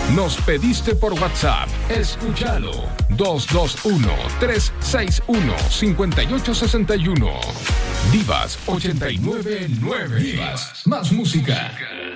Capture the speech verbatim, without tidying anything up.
Nos pediste por WhatsApp. Escúchalo. dos dos uno, tres seis uno, cinco ocho seis uno. Divas ochenta y nueve nueve. Divas. Más música.